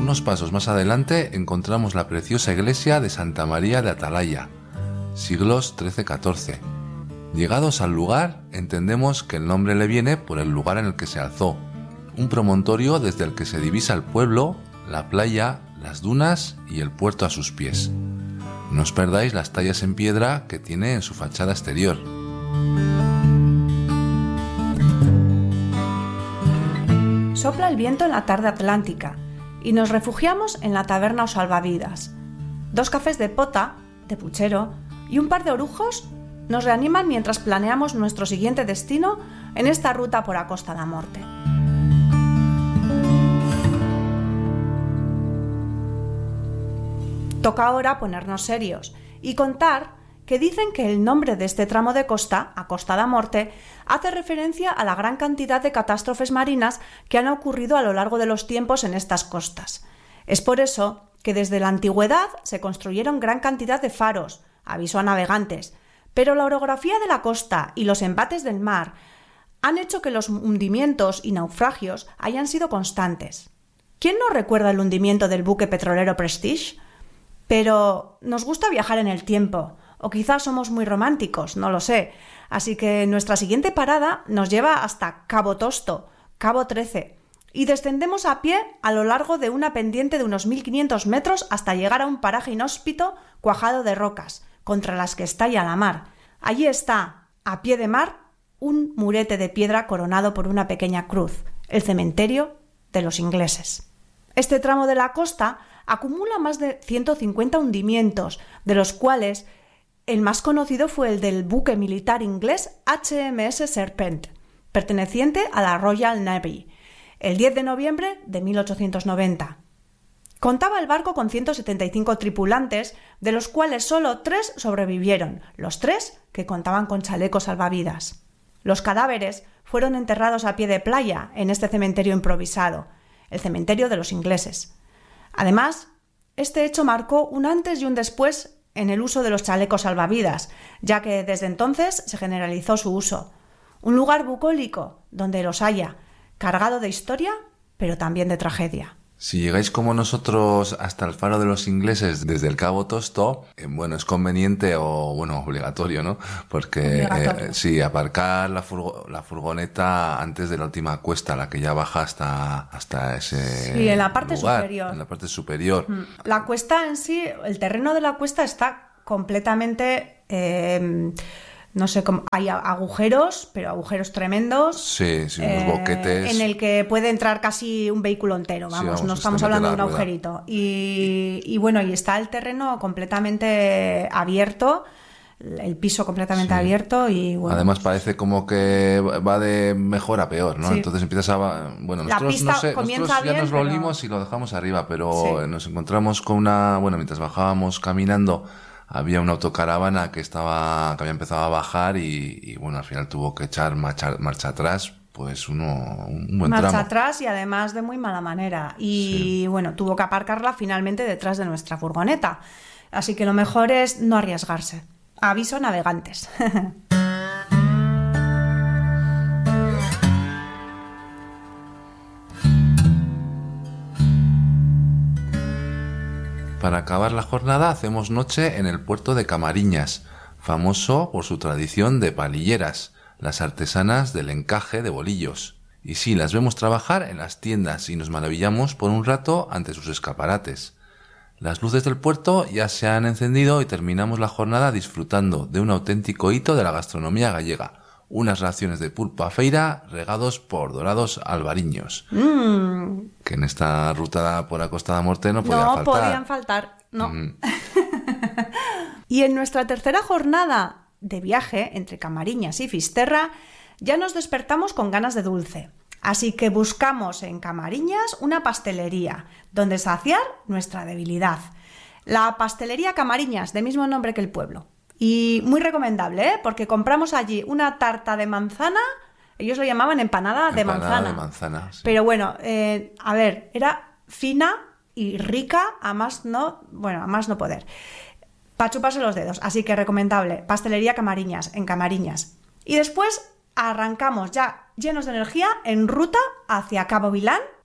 Unos pasos más adelante encontramos la preciosa iglesia de Santa María de Atalaya, siglos XIII-XIV. Llegados al lugar, entendemos que el nombre le viene por el lugar en el que se alzó, un promontorio desde el que se divisa el pueblo, la playa, las dunas y el puerto a sus pies. No os perdáis las tallas en piedra que tiene en su fachada exterior. Sopla el viento en la tarde atlántica y nos refugiamos en la taberna o salvavidas. 2 cafés de pota, de puchero y un par de orujos nos reaniman mientras planeamos nuestro siguiente destino en esta ruta por a Costa da Morte. Toca ahora ponernos serios y contar que dicen que el nombre de este tramo de costa, a Costa da Morte, hace referencia a la gran cantidad de catástrofes marinas que han ocurrido a lo largo de los tiempos en estas costas. Es por eso que desde la antigüedad se construyeron gran cantidad de faros, aviso a navegantes, pero la orografía de la costa y los embates del mar han hecho que los hundimientos y naufragios hayan sido constantes. ¿Quién no recuerda el hundimiento del buque petrolero Prestige? Pero nos gusta viajar en el tiempo, o quizás somos muy románticos, no lo sé. Así que nuestra siguiente parada nos lleva hasta Cabo Tosto, Cabo 13, y descendemos a pie a lo largo de una pendiente de unos 1500 metros hasta llegar a un paraje inhóspito cuajado de rocas, contra las que estalla la mar. Allí está, a pie de mar, un murete de piedra coronado por una pequeña cruz, el cementerio de los ingleses. Este tramo de la costa acumula más de 150 hundimientos, de los cuales el más conocido fue el del buque militar inglés HMS Serpent, perteneciente a la Royal Navy, el 10 de noviembre de 1890. Contaba el barco con 175 tripulantes, de los cuales solo 3 sobrevivieron, los 3 que contaban con chalecos salvavidas. Los cadáveres fueron enterrados a pie de playa en este cementerio improvisado, el cementerio de los ingleses. Además, este hecho marcó un antes y un después en el uso de los chalecos salvavidas, ya que desde entonces se generalizó su uso. Un lugar bucólico donde los haya, cargado de historia, pero también de tragedia. Si llegáis como nosotros hasta el faro de los ingleses desde el Cabo Tosto, es conveniente obligatorio, ¿no? Porque sí, aparcar la furgoneta antes de la última cuesta, la que ya baja hasta ese sí, en la parte lugar, superior. En la parte superior. La cuesta en sí, el terreno de la cuesta está completamente... no sé cómo, hay agujeros, pero agujeros tremendos. Sí, unos boquetes. En el que puede entrar casi un vehículo entero, no estamos hablando de un agujerito. Y está el terreno completamente abierto, el piso completamente abierto y bueno. Además parece como que va de mejor a peor, ¿no? Sí. Entonces empiezas nosotros ya nos lo olimos y lo dejamos arriba, pero nos encontramos con mientras bajábamos caminando, había una autocaravana que había empezado a bajar y al final tuvo que echar marcha atrás, pues un buen tramo. Marcha atrás y además de muy mala manera. Y tuvo que aparcarla finalmente detrás de nuestra furgoneta. Así que lo mejor es no arriesgarse. Aviso navegantes. Para acabar la jornada hacemos noche en el puerto de Camariñas, famoso por su tradición de palilleras, las artesanas del encaje de bolillos. Y sí, las vemos trabajar en las tiendas y nos maravillamos por un rato ante sus escaparates. Las luces del puerto ya se han encendido y terminamos la jornada disfrutando de un auténtico hito de la gastronomía gallega, unas raciones de pulpo a feira regados por dorados albariños. Que en esta ruta por a Costa da Morte no podían faltar, no. Y en nuestra tercera jornada de viaje entre Camariñas y Fisterra ya nos despertamos con ganas de dulce. Así que buscamos en Camariñas una pastelería donde saciar nuestra debilidad. La pastelería Camariñas, de mismo nombre que el pueblo. Y muy recomendable, porque compramos allí una tarta de manzana, ellos lo llamaban empanada de manzana. Sí. Pero era fina y rica, a más no poder. Para chuparse los dedos, así que recomendable, pastelería Camariñas, en Camariñas. Y después arrancamos ya llenos de energía en ruta hacia Cabo Vilán,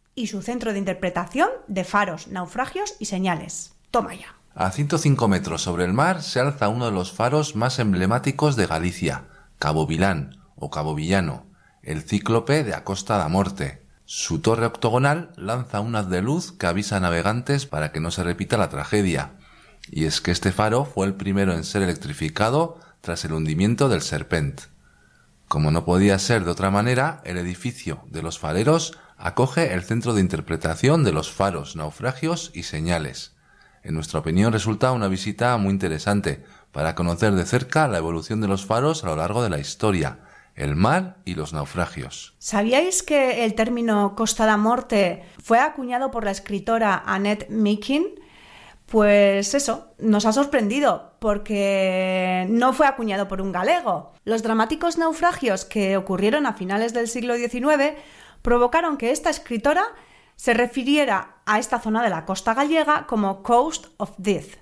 y su centro de interpretación de faros, naufragios y señales. Toma ya. A 105 metros sobre el mar se alza uno de los faros más emblemáticos de Galicia, Cabo Vilán o Cabo Villano, el Cíclope de A Costa da Morte. Su torre octogonal lanza un haz de luz que avisa a navegantes para que no se repita la tragedia. Y es que este faro fue el primero en ser electrificado tras el hundimiento del Serpent. Como no podía ser de otra manera, el edificio de los fareros acoge el centro de interpretación de los faros, naufragios y señales. En nuestra opinión resulta una visita muy interesante para conocer de cerca la evolución de los faros a lo largo de la historia, el mar y los naufragios. ¿Sabíais que el término Costa da Morte fue acuñado por la escritora Annette Meekin? Pues eso, nos ha sorprendido, porque no fue acuñado por un galego. Los dramáticos naufragios que ocurrieron a finales del siglo XIX provocaron que esta escritora se refiriera a esta zona de la costa gallega como Coast of Death.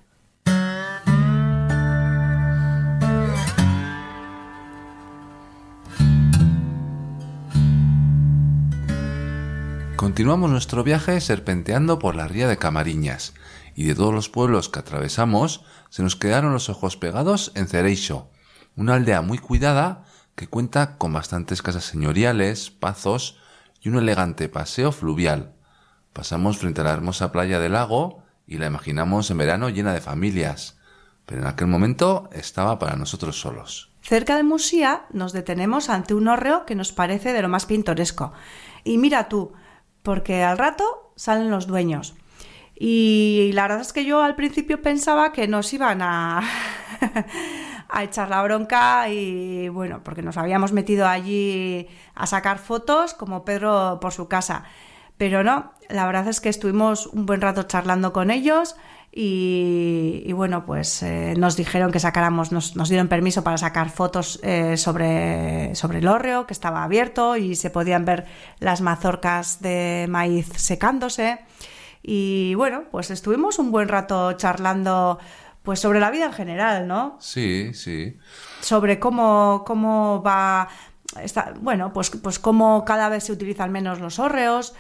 Continuamos nuestro viaje serpenteando por la ría de Camariñas, y de todos los pueblos que atravesamos se nos quedaron los ojos pegados en Cereixo, una aldea muy cuidada que cuenta con bastantes casas señoriales, pazos y un elegante paseo fluvial. Pasamos frente a la hermosa playa del lago y la imaginamos en verano llena de familias, pero en aquel momento estaba para nosotros solos. Cerca de Musía nos detenemos ante un hórreo que nos parece de lo más pintoresco. Y mira tú, porque al rato salen los dueños. Y la verdad es que yo al principio pensaba que nos iban a echar la bronca y bueno, porque nos habíamos metido allí a sacar fotos como Pedro por su casa. Pero no, la verdad es que estuvimos un buen rato charlando con ellos y bueno, pues nos dijeron que sacáramos, nos dieron permiso para sacar fotos sobre el hórreo, que estaba abierto y se podían ver las mazorcas de maíz secándose. Y bueno, pues estuvimos un buen rato charlando pues sobre la vida en general, ¿no? Sí, sí. Sobre cómo va... bueno, pues cómo cada vez se utilizan menos los hórreos,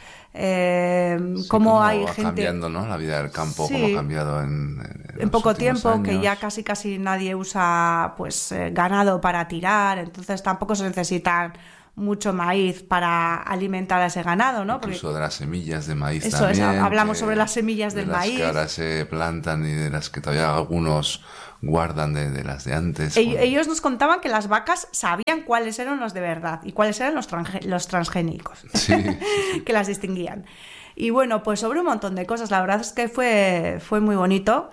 cómo hay va gente... cambiando, ¿no? La vida del campo, Sí. cómo ha cambiado en poco tiempo, años. que ya casi nadie usa pues ganado para tirar, entonces tampoco se necesitan mucho maíz para alimentar a ese ganado, ¿no? Incluso de las semillas de maíz Eso también. es, hablamos sobre las semillas del maíz. De las que ahora se plantan y de las que todavía algunos guardan de las de antes. Ellos nos contaban que las vacas sabían cuáles eran los de verdad y cuáles eran los transgénicos, Sí. que las distinguían. Y bueno, pues sobre un montón de cosas, la verdad es que fue muy bonito.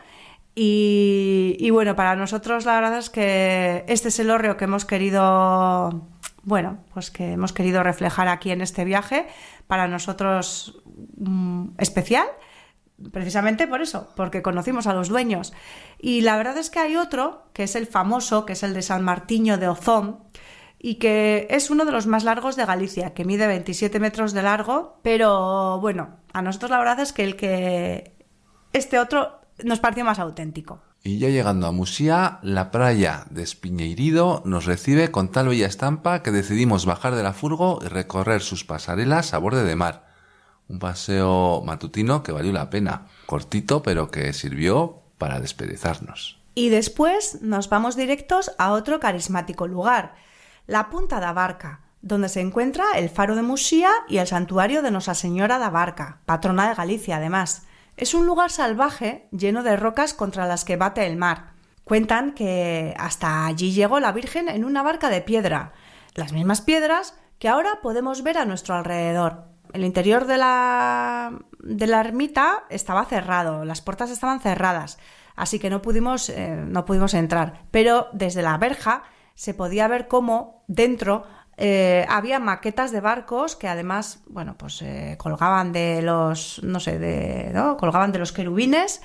Y bueno, para nosotros la verdad es que este es el hórreo que hemos querido... Bueno, pues que hemos querido reflejar aquí en este viaje, para nosotros especial, precisamente por eso, porque conocimos a los dueños. Y la verdad es que hay otro, que es el famoso, que es el de San Martiño de Ozón, y que es uno de los más largos de Galicia, que mide 27 metros de largo, pero bueno, a nosotros la verdad es que este otro nos pareció más auténtico. Y ya llegando a Musía, la playa de Espiñeirido nos recibe con tal bella estampa que decidimos bajar de la furgo y recorrer sus pasarelas a borde de mar. Un paseo matutino que valió la pena, cortito pero que sirvió para desperezarnos. Y después nos vamos directos a otro carismático lugar, la Punta da Barca, donde se encuentra el faro de Musía y el santuario de Nosa Señora da Barca, patrona de Galicia además. Es un lugar salvaje lleno de rocas contra las que bate el mar. Cuentan que hasta allí llegó la Virgen en una barca de piedra, las mismas piedras que ahora podemos ver a nuestro alrededor. El interior de la ermita estaba cerrado, las puertas estaban cerradas, así que no pudimos entrar. Pero desde la verja se podía ver cómo dentro había maquetas de barcos que además, bueno, pues colgaban de los, colgaban de los querubines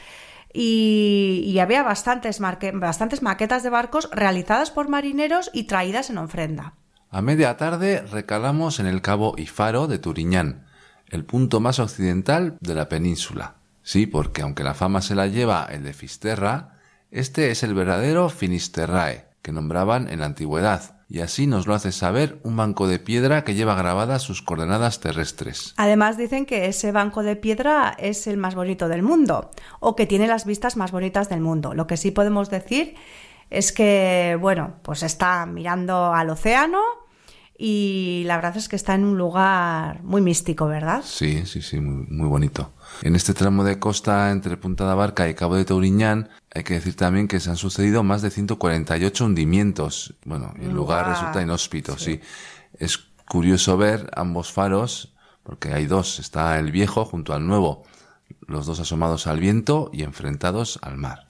y había bastantes maquetas de barcos realizadas por marineros y traídas en ofrenda. A media tarde recalamos en el cabo y faro de Turiñán, el punto más occidental de la península. Sí, porque aunque la fama se la lleva el de Fisterra, este es el verdadero Finisterrae, que nombraban en la antigüedad, y así nos lo hace saber un banco de piedra que lleva grabadas sus coordenadas terrestres. Además dicen que ese banco de piedra es el más bonito del mundo, o que tiene las vistas más bonitas del mundo. Lo que sí podemos decir es que, bueno, pues está mirando al océano y la verdad es que está en un lugar muy místico, ¿verdad? Sí, muy, muy bonito. En este tramo de costa entre Punta da Barca y Cabo de Touriñán hay que decir también que se han sucedido más de 148 hundimientos. Bueno, el lugar resulta inhóspito, sí. Es curioso ver ambos faros, porque hay dos. Está el viejo junto al nuevo, los dos asomados al viento y enfrentados al mar.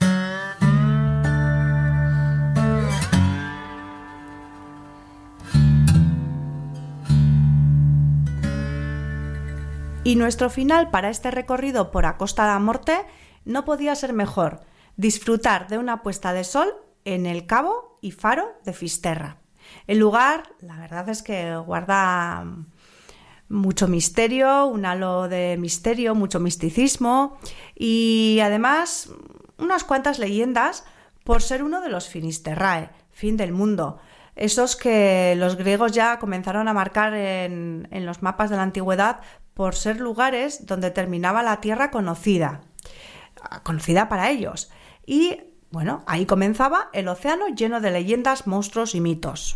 Y nuestro final para este recorrido por A Costa da Morte no podía ser mejor: disfrutar de una puesta de sol en el cabo y faro de Fisterra. El lugar, la verdad es que guarda mucho misterio, un halo de misterio, mucho misticismo y además unas cuantas leyendas por ser uno de los Finisterrae, fin del mundo. Esos que los griegos ya comenzaron a marcar en los mapas de la antigüedad por ser lugares donde terminaba la tierra conocida para ellos. Y bueno, ahí comenzaba el océano lleno de leyendas, monstruos y mitos.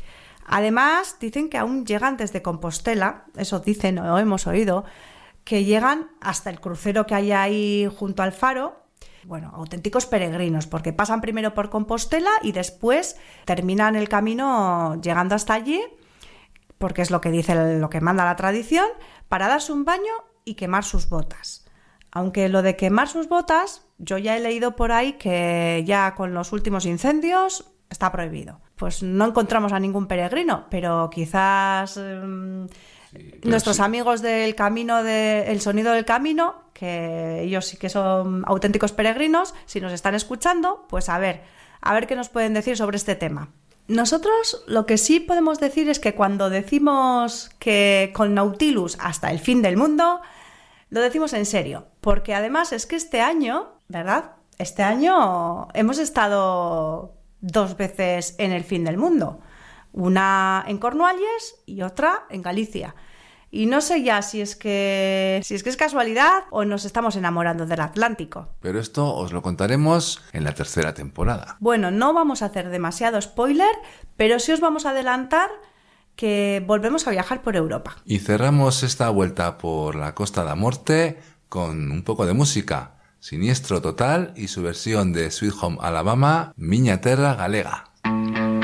Además, dicen que aún llegan desde Compostela, eso dicen o hemos oído, que llegan hasta el crucero que hay ahí junto al faro. Bueno, auténticos peregrinos, porque pasan primero por Compostela y después terminan el camino llegando hasta allí, porque es lo que dice, lo que manda la tradición, para darse un baño y quemar sus botas. Aunque lo de quemar sus botas, yo ya he leído por ahí que ya con los últimos incendios está prohibido. Pues no encontramos a ningún peregrino, pero quizás nuestros amigos del camino, El Sonido del Camino, que ellos sí que son auténticos peregrinos, si nos están escuchando, pues a ver qué nos pueden decir sobre este tema. Nosotros lo que sí podemos decir es que cuando decimos que con Nautilus hasta el fin del mundo, lo decimos en serio, porque además es que este año, ¿verdad? Este año hemos estado 2 veces en el fin del mundo, una en Cornualles y otra en Galicia. Y no sé ya si es que es casualidad o nos estamos enamorando del Atlántico. Pero esto os lo contaremos en la 3ª temporada. Bueno, no vamos a hacer demasiado spoiler, pero sí os vamos a adelantar que volvemos a viajar por Europa. Y cerramos esta vuelta por la Costa da Morte con un poco de música. Siniestro Total y su versión de Sweet Home Alabama, Miña Terra Galega.